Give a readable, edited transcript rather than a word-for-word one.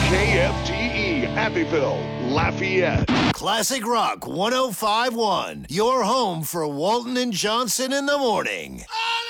KFTE Happyville, Lafayette. Classic Rock 105.1, your home for Walton and Johnson in the morning.